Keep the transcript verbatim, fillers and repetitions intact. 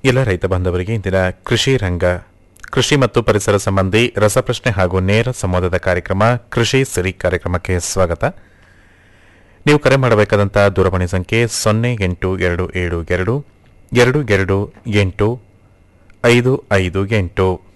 ಎಲ್ಲ ರೈತ ಬಾಂಧವರಿಗೆ ಇಂದಿನ ಕೃಷಿ ರಂಗ ಕೃಷಿ ಮತ್ತು ಪರಿಸರ ಸಂಬಂಧಿ ರಸಪ್ರಶ್ನೆ ಹಾಗೂ ನೇರ ಸಂವಾದದ ಕಾರ್ಯಕ್ರಮ ಕೃಷಿ ಸಿರಿ ಕಾರ್ಯಕ್ರಮಕ್ಕೆ ಸ್ವಾಗತ. ನೀವು ಕರೆ ಮಾಡಬೇಕಾದಂಥ ದೂರವಾಣಿ ಸಂಖ್ಯೆ ಸೊನ್ನೆ ಎಂಟು ಎರಡು ಏಳು ಎರಡು ಎರಡು ಎರಡು ಎಂಟು ಐದು ಐದು ಎಂಟು.